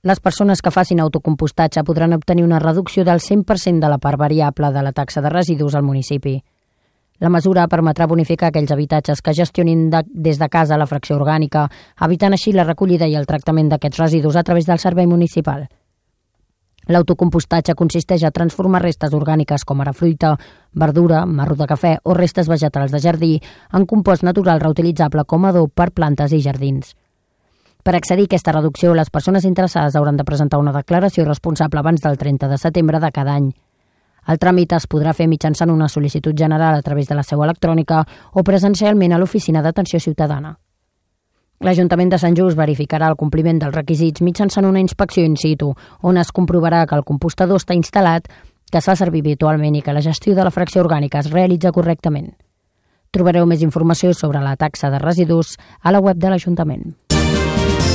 Les persones que facin autocompostatge podran obtenir una reducció del 100% de la part variable de la taxa de residus al municipi. La mesura permetrà bonificar aquells habitatges que gestionin des de casa la fracció orgànica, evitant així la recollida i el tractament d'aquests residus a través del servei municipal. L'autocompostatge consisteix a transformar restes orgàniques com ara fruita, verdura, marro de cafè o restes vegetals de jardí en compost natural reutilitzable com a adob per plantes i jardins. Per accedir a aquesta reducció, les persones interessades hauran de presentar una declaració responsable abans del 30 de setembre de cada any. El tràmit es podrà fer mitjançant una sol·licitud general a través de la seu electrònica o presencialment a l'Oficina d'Atenció Ciutadana. L'Ajuntament de Sant Just verificarà el compliment dels requisits mitjançant una inspecció in situ, on es comprovarà que el compostador està instal·lat, que es fa servir habitualment i que la gestió de la fracció orgànica es realitza correctament. Trobareu més informació sobre la taxa de residus a la web de l'Ajuntament.